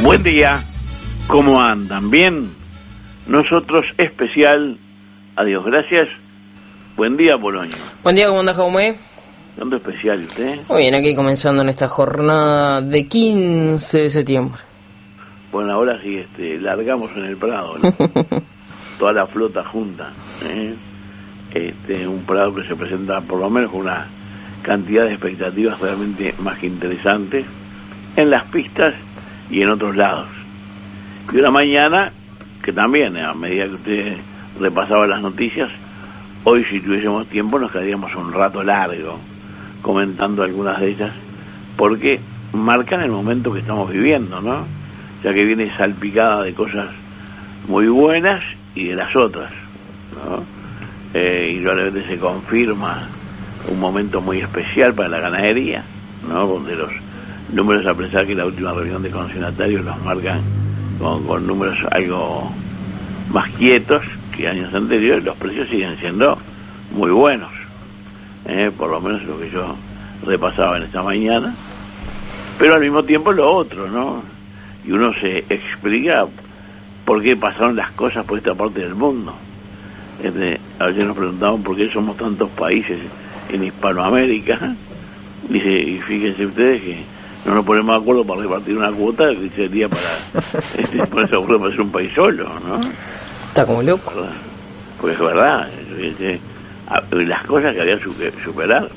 Buen día, ¿cómo andan? ¿Bien? Nosotros especial, adiós, gracias. Buen día, Poloño. Buen día, ¿cómo anda, Jaume? ¿Dónde especial usted? Muy bien, aquí comenzando en esta jornada de 15 de septiembre. Bueno, ahora sí, largamos en el Prado, ¿no? Toda la flota junta, ¿eh? Un Prado que se presenta por lo menos con una cantidad de expectativas realmente más que interesantes en las pistas y en otros lados. Y una mañana que también, a medida que usted repasaba las noticias, hoy si tuviésemos tiempo nos quedaríamos un rato largo comentando algunas de ellas, porque marcan el momento que estamos viviendo, ¿no? Ya que viene salpicada de cosas muy buenas y de las otras, ¿no? Y realmente se confirma un momento muy especial para la ganadería, ¿no? Donde los números, a pesar que la última reunión de consignatarios los marcan con números algo más quietos que años anteriores, los precios siguen siendo muy buenos, por lo menos lo que yo repasaba en esta mañana, pero al mismo tiempo lo otro, ¿no? Y uno se explica por qué pasaron las cosas por esta parte del mundo. A veces nos preguntamos por qué somos tantos países en Hispanoamérica. Dice, y fíjense ustedes que no nos ponemos de acuerdo para repartir una cuota que sería para ponerse de acuerdo para ser un país solo, ¿no? Está como loco. ¿Verdad? Pues es verdad, las cosas que había que superar.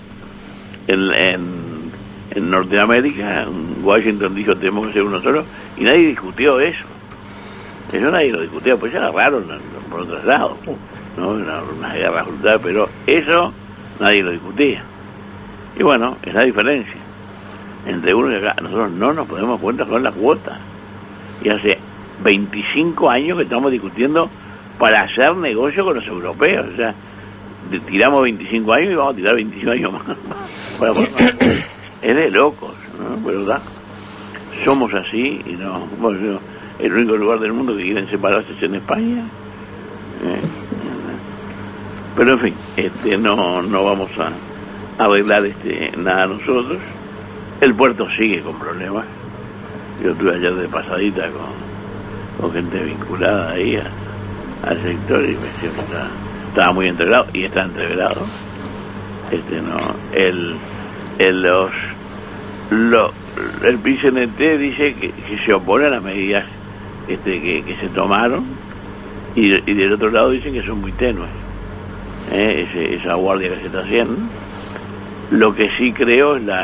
En Norteamérica, Washington dijo tenemos que ser uno solo, y nadie discutió eso. Eso nadie lo discutía, pues se agarraron por otros lados, ¿no? Una guerra brutal, pero eso nadie lo discutía. Y bueno, es la diferencia entre uno y acá. Nosotros no nos podemos cuenta con la cuota. Y hace 25 años que estamos discutiendo para hacer negocio con los europeos. O sea, tiramos 25 años y vamos a tirar 25 años más. Para es de locos, ¿no? ¿Verdad? Somos así y no. Bueno, el único lugar del mundo que quieren separarse es en España. Pero en fin, no vamos a arreglar nada nosotros. El puerto sigue con problemas. Yo estuve ayer de pasadita con gente vinculada ahí al sector y me decía que estaba muy entreverado y está entreverado. El PCNT dice que se opone a las medidas que se tomaron y del otro lado dicen que son muy tenues, esa guardia que se está haciendo. Lo que sí creo es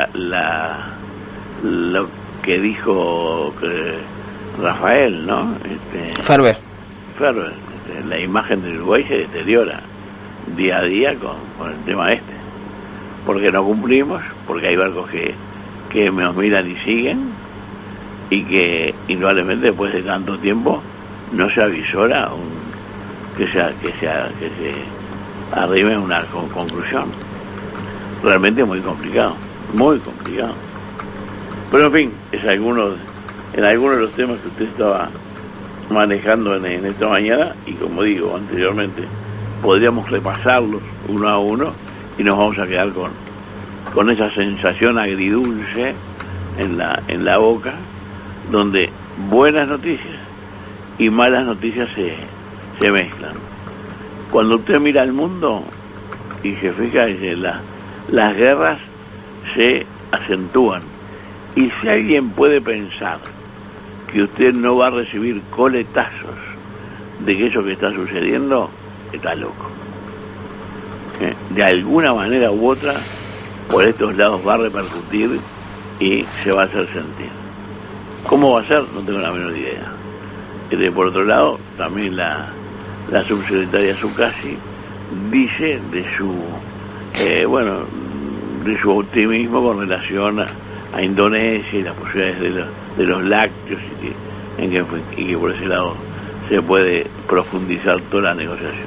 lo que dijo Rafael, ¿no? Ferber, la imagen del Uruguay se deteriora día a día con el tema porque no cumplimos, porque hay barcos que nos miran y siguen, y que indudablemente después de tanto tiempo no se avisora que se arrime a una conclusión. Realmente muy complicado. Pero en fin, en algunos de los temas que usted estaba manejando en esta mañana, y como digo anteriormente, podríamos repasarlos uno a uno y nos vamos a quedar con esa sensación agridulce en la boca, donde buenas noticias y malas noticias se mezclan. Cuando usted mira el mundo y se fija, las guerras se acentúan, y si alguien puede pensar que usted no va a recibir coletazos de que eso que está sucediendo, está loco. De alguna manera u otra por estos lados va a repercutir y se va a hacer sentir. ¿Cómo va a ser? No tengo la menor idea. Por otro lado, también la subsecretaria Zuccasi dice de su optimismo con relación a Indonesia y las posibilidades de los lácteos, y que por ese lado se puede profundizar toda la negociación.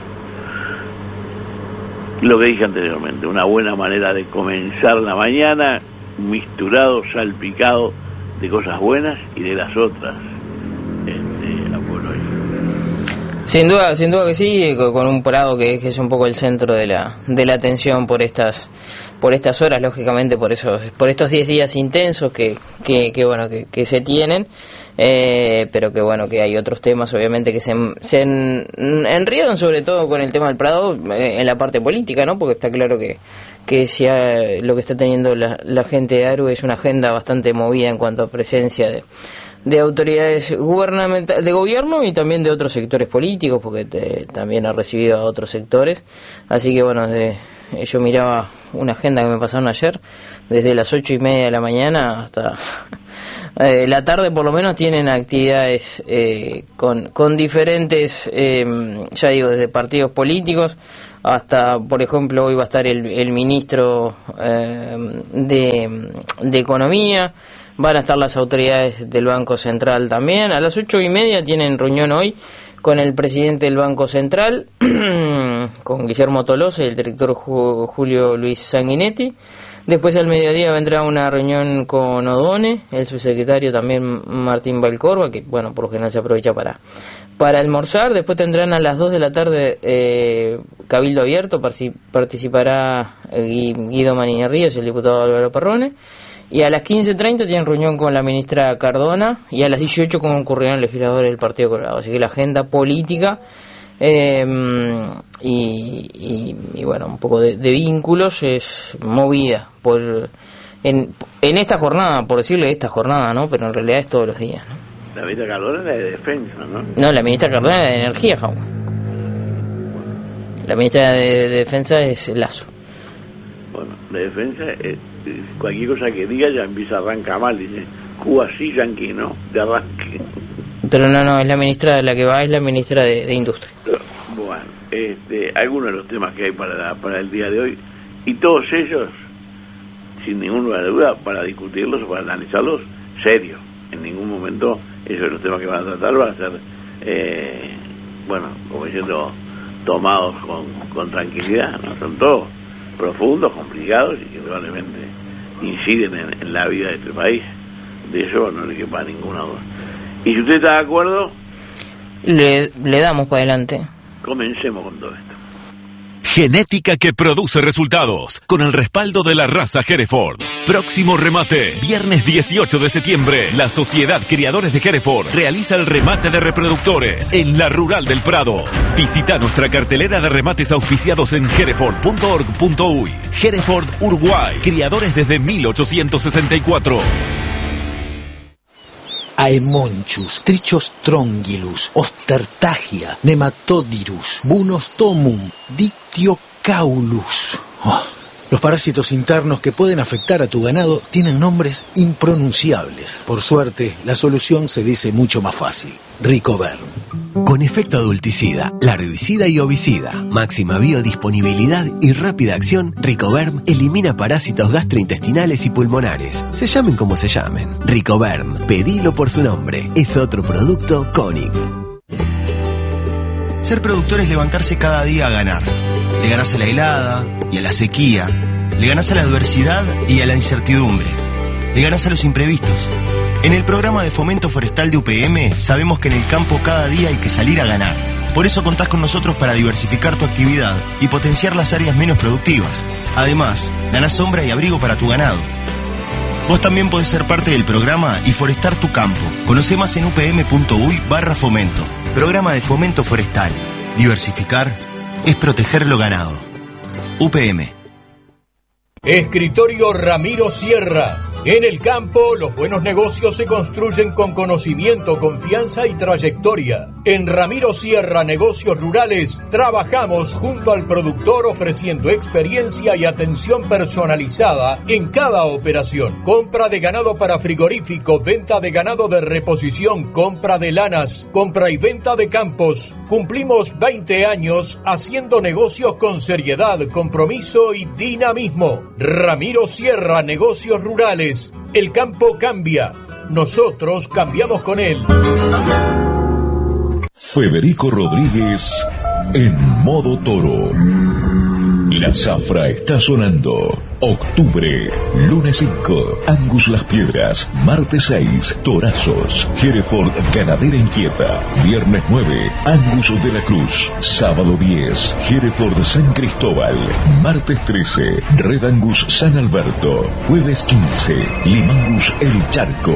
Lo que dije anteriormente, una buena manera de comenzar la mañana, misturado, salpicado de cosas buenas y de las otras. Sin duda que sí, con un Prado que es un poco el centro de la atención por estas horas, lógicamente por estos 10 días intensos que se tienen, pero que bueno, que hay otros temas obviamente que se enriedan, sobre todo con el tema del Prado en la parte política, ¿no? Porque está claro que si lo que está teniendo la gente de ARU es una agenda bastante movida en cuanto a presencia de autoridades gubernamentales, de gobierno y también de otros sectores políticos, porque también ha recibido a otros sectores. Así que bueno, yo miraba una agenda que me pasaron ayer, desde las 8:30 de la mañana hasta la tarde, por lo menos tienen actividades con diferentes, ya digo, desde partidos políticos hasta, por ejemplo, hoy va a estar el ministro de Economía. Van a estar las autoridades del Banco Central también. A las 8:30 tienen reunión hoy con el presidente del Banco Central, con Guillermo Tolosa y el director Julio Luis Sanguinetti. Después al mediodía vendrá una reunión con Odone, el subsecretario también Martín Valcorba, que bueno, por lo general se aprovecha para almorzar. Después tendrán a las 2 de la tarde Cabildo Abierto, participará Guido Manini Ríos y el diputado Álvaro Perrone. Y a las 15:30 tienen reunión con la ministra Cardona, y a las 18 concurrirán legisladores del Partido Colorado. Así que la agenda política y bueno, un poco de vínculos es movida en esta jornada, por decirle esta jornada, ¿no? Pero en realidad es todos los días, ¿no? La ministra Cardona es la de Defensa, ¿no? No, la ministra Cardona es la de Energía, Jaume. La ministra de Defensa es Lazo. Bueno, la defensa, cualquier cosa que diga ya empieza a arrancar mal, dice, Cuba sí, Yankee no, de arranque. Pero no, es la ministra, la que va es la ministra de Industria. Bueno, algunos de los temas que hay para el día de hoy, y todos ellos, sin ninguna duda, para discutirlos o para analizarlos, serios. En ningún momento esos son los temas que van a tratar, van a ser, bueno, como diciendo, tomados con tranquilidad, ¿no? Son todos profundos, complicados y que probablemente inciden en la vida de este país. De eso no le quepa ninguna duda. Y si usted está de acuerdo, le damos para adelante. Comencemos con todo esto. Genética que produce resultados, con el respaldo de la raza Hereford. Próximo remate, viernes 18 de septiembre, la Sociedad Criadores de Hereford realiza el remate de reproductores en la Rural del Prado. Visita nuestra cartelera de remates auspiciados en hereford.org.uy. Hereford Uruguay, criadores desde 1864. Aemonchus, Trichos trongylus, Ostertagia, Nematodirus, Bunostomum, Dictiocaulus. Los parásitos internos que pueden afectar a tu ganado tienen nombres impronunciables. Por suerte, la solución se dice mucho más fácil. Ricoverm. Con efecto adulticida, larvicida y ovicida, máxima biodisponibilidad y rápida acción, Ricoverm elimina parásitos gastrointestinales y pulmonares. Se llamen como se llamen. Ricoverm, pedilo por su nombre. Es otro producto Koenig. Ser productor es levantarse cada día a ganar. Le ganás a la helada y a la sequía. Le ganás a la adversidad y a la incertidumbre. Le ganás a los imprevistos. En el programa de fomento forestal de UPM sabemos que en el campo cada día hay que salir a ganar. Por eso contás con nosotros para diversificar tu actividad y potenciar las áreas menos productivas. Además, ganás sombra y abrigo para tu ganado. Vos también podés ser parte del programa y forestar tu campo. Conoce más en upm.uy/fomento. Programa de fomento forestal. Diversificar es proteger lo ganado. UPM. Escritorio Ramiro Sierra. En el campo, los buenos negocios se construyen con conocimiento, confianza y trayectoria. En Ramiro Sierra Negocios Rurales, trabajamos junto al productor ofreciendo experiencia y atención personalizada en cada operación. Compra de ganado para frigorífico, venta de ganado de reposición, compra de lanas, compra y venta de campos. Cumplimos 20 años haciendo negocios con seriedad, compromiso y dinamismo. Ramiro Sierra Negocios Rurales. El campo cambia, nosotros cambiamos con él. Federico Rodríguez en modo toro. La zafra está sonando. Octubre, lunes 5, Angus Las Piedras. Martes 6, Torazos, Hereford Ganadera Inquieta. Viernes 9, Angus de la Cruz. Sábado 10, Hereford San Cristóbal. Martes 13, Red Angus San Alberto. Jueves 15, Limangus El Charco.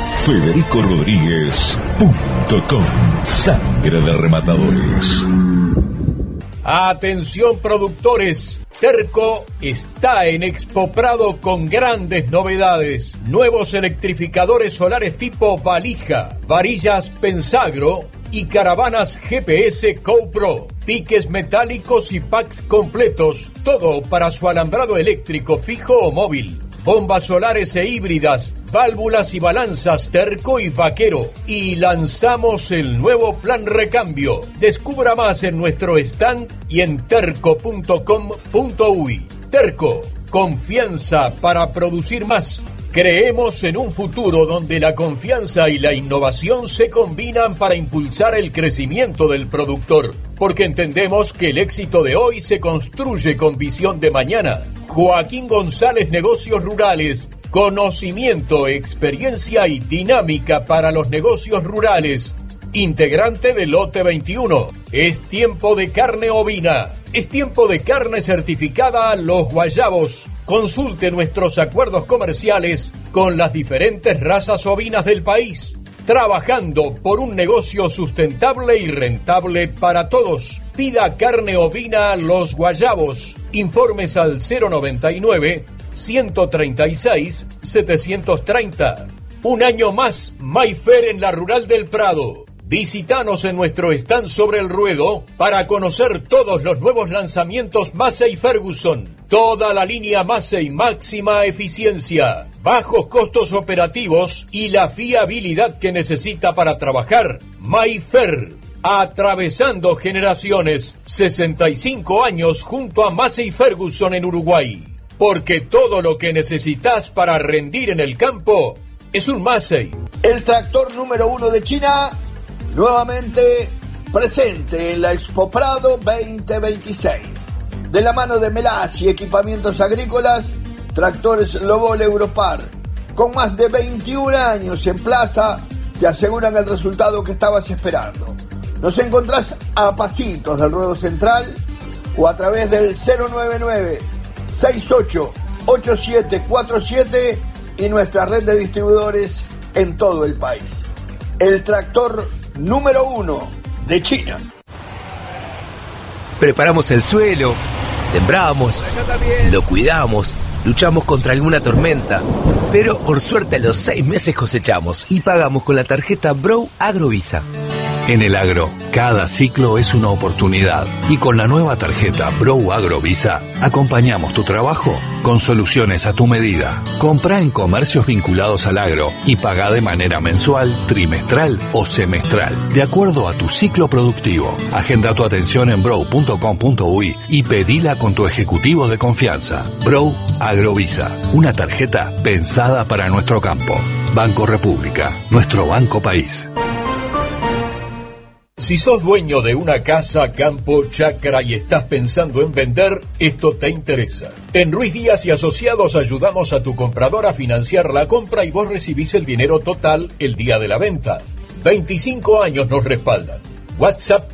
FedericoRodríguez.com. Sangre de rematadores. Atención productores, Terco está en Expo Prado con grandes novedades. Nuevos electrificadores solares tipo valija, varillas Pensagro y caravanas GPS GoPro, piques metálicos y packs completos, todo para su alambrado eléctrico fijo o móvil. Bombas solares e híbridas, válvulas y balanzas Terco y Vaquero. Y lanzamos el nuevo plan recambio. Descubra más en nuestro stand y en terco.com.uy. Terco, confianza para producir más. Creemos en un futuro donde la confianza y la innovación se combinan para impulsar el crecimiento del productor, porque entendemos que el éxito de hoy se construye con visión de mañana. Joaquín González Negocios Rurales, conocimiento, experiencia y dinámica para los negocios rurales. Integrante del Lote 21. Es tiempo de carne ovina. Es tiempo de carne certificada Los Guayabos. Consulte nuestros acuerdos comerciales con las diferentes razas ovinas del país. Trabajando por un negocio sustentable y rentable para todos. Pida carne ovina Los Guayabos. Informes al 099-136-730. Un año más, Mayfair en la Rural del Prado. Visítanos en nuestro stand sobre el ruedo para conocer todos los nuevos lanzamientos Massey Ferguson. Toda la línea Massey, máxima eficiencia, bajos costos operativos y la fiabilidad que necesita para trabajar. Mayfair, atravesando generaciones, 65 años junto a Massey Ferguson en Uruguay. Porque todo lo que necesitas para rendir en el campo es un Massey. El tractor número 1 de China, nuevamente presente en la Expo Prado 2026. De la mano de Melaz y Equipamientos Agrícolas, Tractores Lobol Europar, con más de 21 años en plaza, te aseguran el resultado que estabas esperando. Nos encontrás a pasitos del ruedo central o a través del 099-688747 y nuestra red de distribuidores en todo el país. El tractor número 1 de China. Preparamos el suelo, sembramos, lo cuidamos, luchamos contra alguna tormenta, pero por suerte a los 6 meses cosechamos y pagamos con la tarjeta Bro Agrovisa. En el agro, cada ciclo es una oportunidad y con la nueva tarjeta Bro Agrovisa acompañamos tu trabajo con soluciones a tu medida. Comprá en comercios vinculados al agro y pagá de manera mensual, trimestral o semestral, de acuerdo a tu ciclo productivo. Agenda tu atención en bro.com.uy y pedila con tu ejecutivo de confianza. Bro Agrovisa, una tarjeta pensada para nuestro campo. Banco República, nuestro banco país. Si sos dueño de una casa, campo, chacra y estás pensando en vender, esto te interesa. En Ruiz Díaz y Asociados ayudamos a tu comprador a financiar la compra y vos recibís el dinero total el día de la venta. 25 años nos respaldan. WhatsApp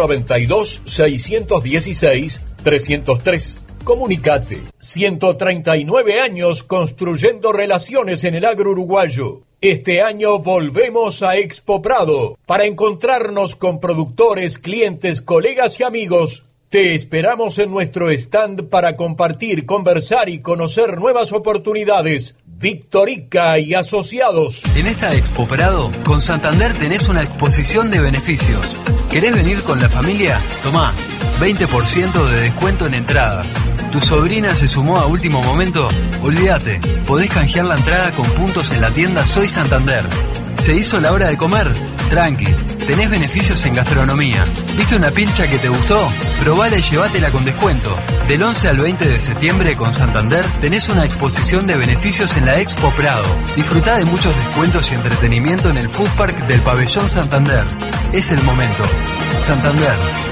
092-616-303. Comunicate. 139 años construyendo relaciones en el agro uruguayo. Este año volvemos a Expo Prado para encontrarnos con productores, clientes, colegas y amigos. Te esperamos en nuestro stand para compartir, conversar y conocer nuevas oportunidades. Victorica y Asociados. En esta Expo Prado, con Santander tenés una exposición de beneficios. ¿Querés venir con la familia? Tomá, 20% de descuento en entradas. ¿Tu sobrina se sumó a último momento? Olvídate, podés canjear la entrada con puntos en la tienda Soy Santander. ¿Se hizo la hora de comer? Tranqui, tenés beneficios en gastronomía. ¿Viste una pincha que te gustó? Probala y llévatela con descuento. Del 11 al 20 de septiembre con Santander tenés una exposición de beneficios en la Expo Prado. Disfrutá de muchos descuentos y entretenimiento en el Food Park del Pabellón Santander. Es el momento. Santander,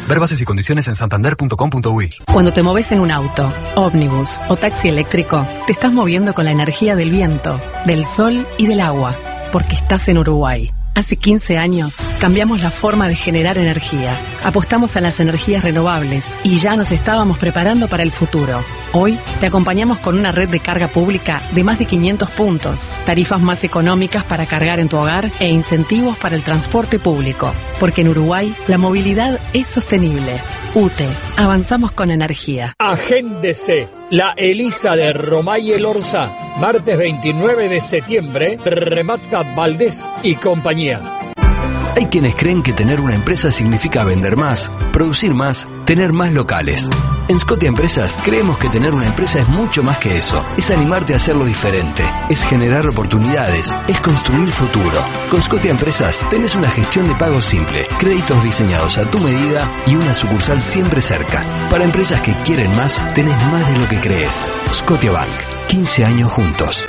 Ver bases y condiciones en santander.com.uy. Cuando te moves en un auto, ómnibus o taxi eléctrico, te estás moviendo con la energía del viento, del sol y del agua, porque estás en Uruguay. Hace 15 años cambiamos la forma de generar energía. Apostamos a las energías renovables y ya nos estábamos preparando para el futuro. Hoy te acompañamos con una red de carga pública de más de 500 puntos, tarifas más económicas para cargar en tu hogar e incentivos para el transporte público. Porque en Uruguay la movilidad es sostenible. UTE, avanzamos con energía. Agéndese. La Elisa de Romay Elorza, martes 29 de septiembre, remata Valdés y compañía. Hay quienes creen que tener una empresa significa vender más, producir más, tener más locales. En Scotia Empresas creemos que tener una empresa es mucho más que eso. Es animarte a hacerlo diferente, es generar oportunidades, es construir futuro. Con Scotia Empresas tenés una gestión de pago simple, créditos diseñados a tu medida y una sucursal siempre cerca. Para empresas que quieren más, tenés más de lo que crees. Scotia Bank, 15 años juntos.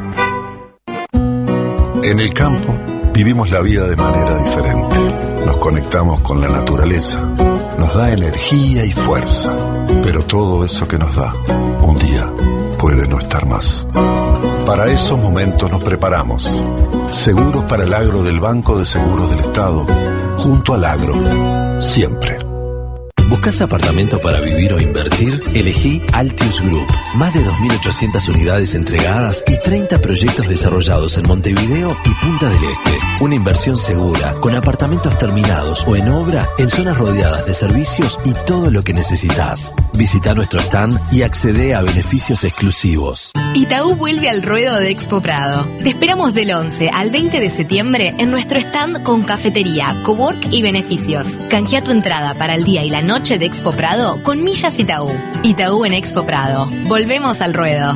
En el campo vivimos la vida de manera diferente. Nos conectamos con la naturaleza. Nos da energía y fuerza. Pero todo eso que nos da, un día puede no estar más. Para esos momentos nos preparamos. Seguros para el agro del Banco de Seguros del Estado. Junto al agro. Siempre. ¿Buscas apartamento para vivir o invertir? Elegí Altius Group. Más de 2.800 unidades entregadas y 30 proyectos desarrollados en Montevideo y Punta del Este. Una inversión segura, con apartamentos terminados o en obra, en zonas rodeadas de servicios y todo lo que necesitas. Visita nuestro stand y accede a beneficios exclusivos. Itaú vuelve al ruedo de Expo Prado. Te esperamos del 11 al 20 de septiembre en nuestro stand con cafetería, cowork y beneficios. Canjea tu entrada para el día y la noche de Expo Prado con millas Itaú. Itaú en Expo Prado. Volvemos al ruedo.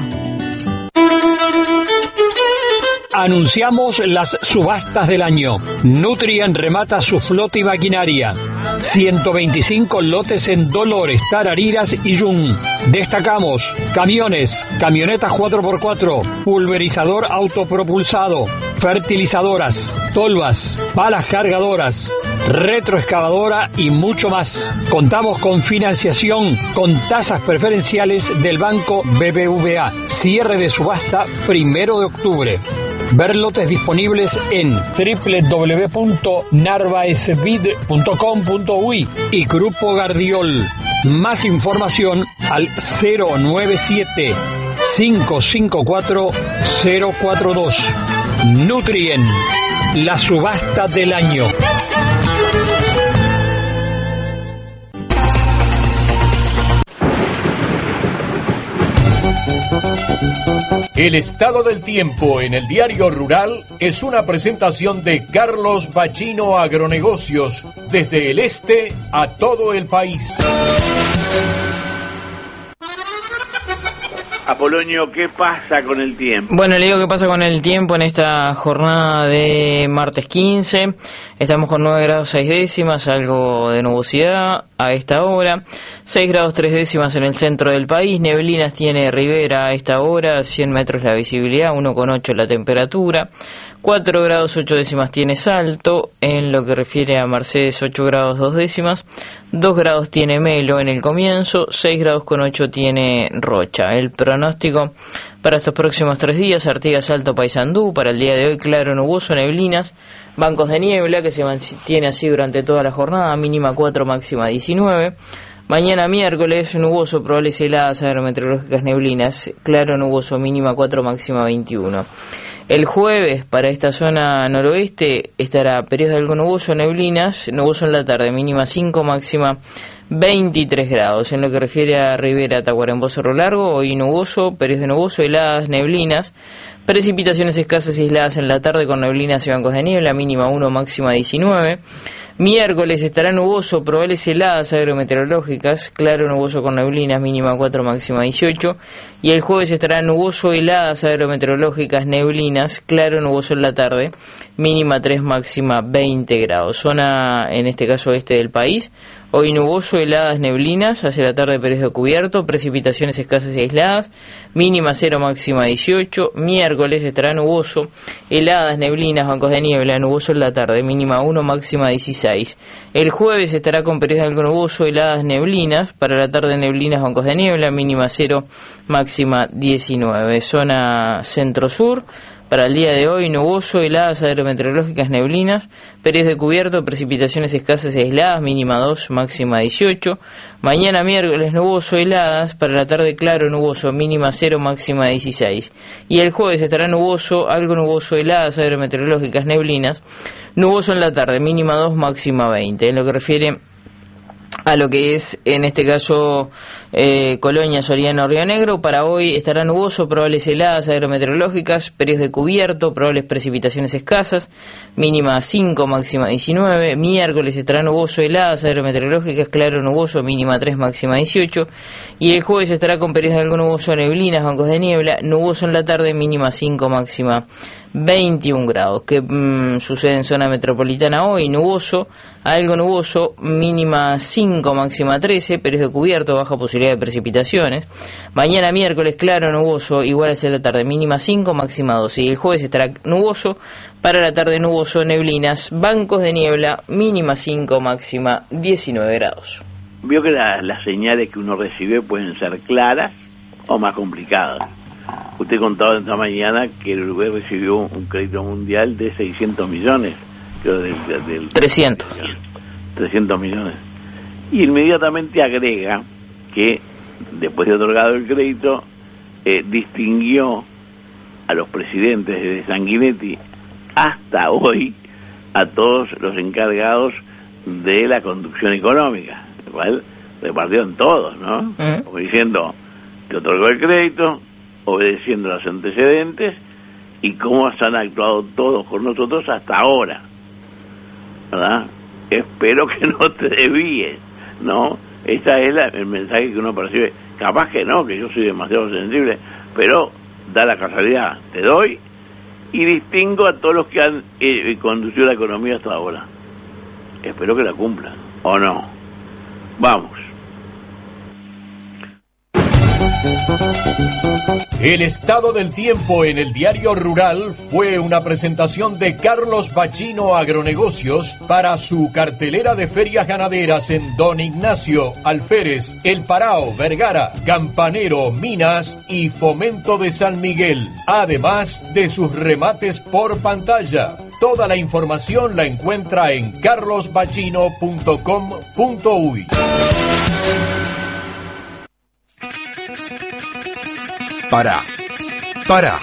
Anunciamos las subastas del año. Nutrien remata su flota y maquinaria. 125 lotes en Dolores, Tarariras y Yum. Destacamos camiones, camionetas 4x4, pulverizador autopropulsado, fertilizadoras, tolvas, palas cargadoras, retroexcavadora y mucho más. Contamos con financiación con tasas preferenciales del Banco BBVA. Cierre de subasta 1 de octubre. Ver lotes disponibles en www.narvaesvid.com.uy y Grupo Gardiol. Más información al 097 554 042. Nutrien, la subasta del año. El estado del tiempo en el Diario Rural es una presentación de Carlos Bachino Agronegocios, desde el este a todo el país. Apolonio, ¿qué pasa con el tiempo? Bueno, le digo qué pasa con el tiempo en esta jornada de martes 15. Estamos con 9 grados 6 décimas, algo de nubosidad a esta hora. 6 grados 3 décimas en el centro del país. Neblinas tiene Rivera a esta hora, 100 metros la visibilidad, 1,8 la temperatura. 4 grados 8 décimas tiene Salto, en lo que refiere a Mercedes 8 grados 2 décimas, 2 grados tiene Melo en el comienzo, 6 grados con 8 tiene Rocha. El pronóstico para estos próximos 3 días: Artigas, Salto, Paysandú. Para el día de hoy, claro, nuboso, neblinas, bancos de niebla que se mantiene así durante toda la jornada, mínima 4, máxima 19. Mañana miércoles, nuboso, probables heladas agrometeorológicas, neblinas, claro, nuboso, mínima 4, máxima 21. El jueves, para esta zona noroeste, estará periodo de algo nuboso, neblinas, nuboso en la tarde, mínima 5, máxima 23 grados. En lo que refiere a Rivera, Tacuarembó, Cerro Largo, hoy nuboso, periodo de nuboso, heladas, neblinas, precipitaciones escasas y aisladas en la tarde con neblinas y bancos de niebla, mínima 1, máxima 19. Miércoles estará nuboso, probables heladas agrometeorológicas, claro, nuboso con neblinas, mínima 4, máxima 18. Y el jueves estará nuboso, heladas agrometeorológicas, neblinas, claro, nuboso en la tarde, mínima 3, máxima 20 grados. Zona, en este caso, este del país, Hoy nuboso, heladas, neblinas, hacia la tarde periodo de cubierto, precipitaciones escasas y aisladas, mínima 0, máxima 18. Miércoles estará nuboso, heladas, neblinas, bancos de niebla, nuboso en la tarde, mínima 1, máxima 16. El jueves estará con periodo de algo nuboso, heladas, neblinas, para la tarde neblinas, bancos de niebla, mínima 0, máxima 19. Zona centro-sur. Para el día de hoy, nuboso, heladas aerometeorológicas, neblinas, periodos de cubierto, precipitaciones escasas y aisladas, mínima 2, máxima 18. Mañana miércoles, nuboso, heladas, para la tarde claro, nuboso, mínima 0, máxima 16. Y el jueves estará nuboso, algo nuboso, heladas aerometeorológicas, neblinas, nuboso en la tarde, mínima 2, máxima 20. En lo que refiere a lo que es, en este caso, Colonia, Soriano, Río Negro, para hoy estará nuboso, probables heladas aerometeorológicas, periodos de cubierto, probables precipitaciones escasas, mínima 5, máxima 19. Miércoles estará nuboso, heladas aerometeorológicas, claro nuboso, mínima 3, máxima 18. Y el jueves estará con periodos de algo nuboso, neblinas, bancos de niebla, nuboso en la tarde, mínima 5, máxima 21 grados. ¿Qué sucede en zona metropolitana hoy? Nuboso, algo nuboso, mínima 5, máxima 13, periodos de cubierto, baja posibilidad de precipitaciones. Mañana miércoles claro, nuboso, igual hacia la tarde, mínima 5, máxima 12. Y el jueves estará nuboso, para la tarde nuboso, neblinas, bancos de niebla, mínima 5, máxima 19 grados. Vio que las señales que uno recibe pueden ser claras o más complicadas. Usted contaba esta mañana que el Uruguay recibió un crédito mundial de 600 millones, creo del 300 millones. Y inmediatamente agrega que, después de otorgado el crédito, distinguió a los presidentes de Sanguinetti hasta hoy a todos los encargados de la conducción económica, el cual repartieron todos, ¿no? Como diciendo que otorgó el crédito, obedeciendo los antecedentes y cómo se han actuado todos con nosotros hasta ahora, ¿verdad? Espero que no te desvíes, ¿no? Este es el mensaje que uno percibe. Capaz que no, que yo soy demasiado sensible, pero da la casualidad, te doy y distingo a todos los que han conducido la economía hasta ahora. Espero que la cumplan, ¿o no? Vamos. El estado del tiempo en el Diario Rural fue una presentación de Carlos Bachino Agronegocios para su cartelera de ferias ganaderas en Don Ignacio, Alférez, El Parao, Vergara, Campanero, Minas y Fomento de San Miguel, además de sus remates por pantalla. Toda la información la encuentra en carlosbachino.com.uy. Para.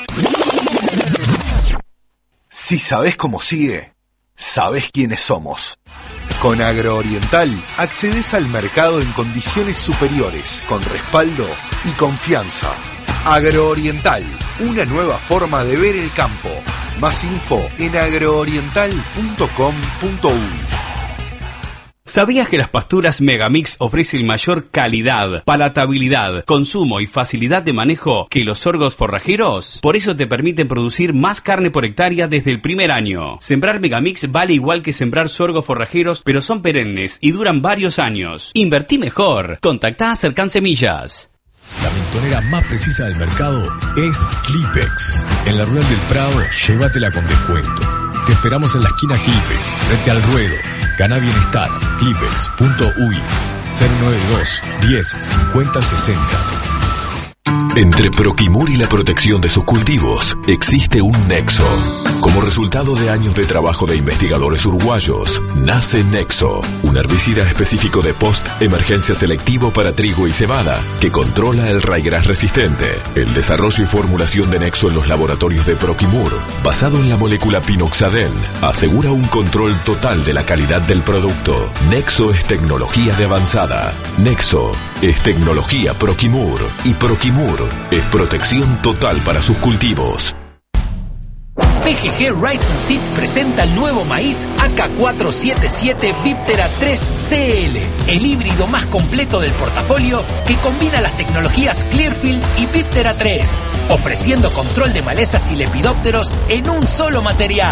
Si sabés cómo sigue, sabés quiénes somos. Con Agrooriental accedes al mercado en condiciones superiores, con respaldo y confianza. Agrooriental, una nueva forma de ver el campo. Más info en agrooriental.com.uy. ¿Sabías que las pasturas Megamix ofrecen mayor calidad, palatabilidad, consumo y facilidad de manejo que los sorgos forrajeros? Por eso te permiten producir más carne por hectárea desde el primer año. Sembrar Megamix vale igual que sembrar sorgos forrajeros, pero son perennes y duran varios años. Invertí mejor. Contactá a Cercan Semillas. La montonera más precisa del mercado es Clipex. En la Rural del Prado, llévatela con descuento. Te esperamos en la esquina Clipex, frente al ruedo. Gana bienestar. Clipex.uy 092 10 50 60. Entre Proquimur y la protección de sus cultivos existe un nexo. Como resultado de años de trabajo de investigadores uruguayos, nace Nexo, un herbicida específico de post-emergencia selectivo para trigo y cebada, que controla el raigras resistente. El desarrollo y formulación de Nexo en los laboratorios de Proquimur, basado en la molécula pinoxadén, asegura un control total de la calidad del producto. Nexo es tecnología de avanzada. Nexo es tecnología Proquimur. Y Proquimur es protección total para sus cultivos. PGG Rides and Seeds presenta el nuevo maíz AK477 Viptera 3 CL, el híbrido más completo del portafolio que combina las tecnologías Clearfield y Viptera 3, ofreciendo control de malezas y lepidópteros en un solo material.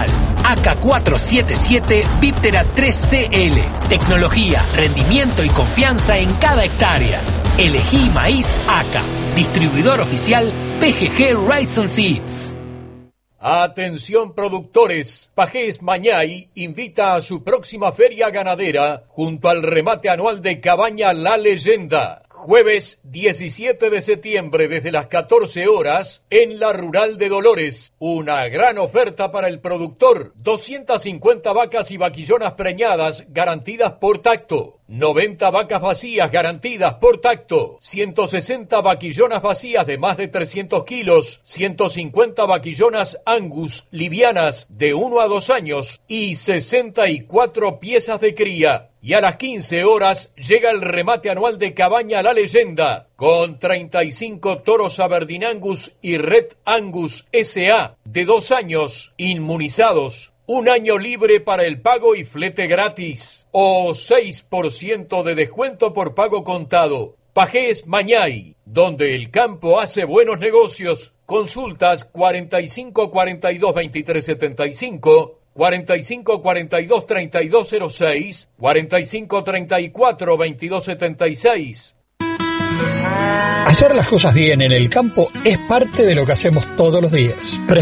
AK477 Viptera 3CL. Tecnología, rendimiento y confianza en cada hectárea. Elegí maíz AK. Distribuidor oficial PGG Rights Seeds. Atención productores, Pajés Mañay invita a su próxima feria ganadera junto al remate anual de Cabaña La Leyenda. Jueves 17 de septiembre desde las 14 horas en la Rural de Dolores. Una gran oferta para el productor. 250 vacas y vaquillonas preñadas garantidas por tacto. 90 vacas vacías garantidas por tacto. 160 vaquillonas vacías de más de 300 kilos. 150 vaquillonas Angus livianas de 1 a 2 años. Y 64 piezas de cría. Y a las 15 horas llega el remate anual de Cabaña La Leyenda, con 35 toros Aberdeen Angus y Red Angus S.A. de 2 años, inmunizados. 1 año libre para el pago y flete gratis, o 6% de descuento por pago contado. Pajés Mañay, donde el campo hace buenos negocios. Consultas 45 42 23 75, 45 42 3206, 45 34 2276. Hacer las cosas bien en el campo es parte de lo que hacemos todos los días.